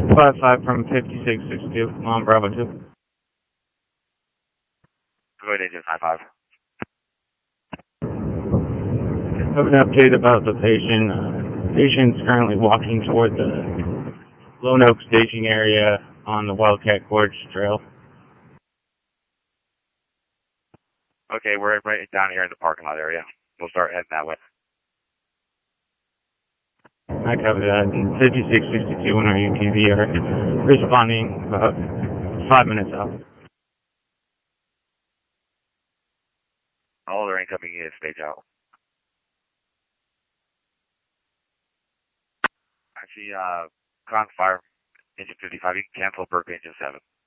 5 from 5662 on Bravo 2. Go ahead, Agent 5-5. I have an update about the patient. Patient's currently walking toward the Lone Oak staging area on the Wildcat Gorge Trail. Okay, we're right down here in the parking lot area. We'll start heading that way. I copy that. 5662 on our UTV are responding about 5 minutes out. All other incoming units stage out. Actually, Crown Fire, Engine 55, you can cancel Berkeley Engine 7.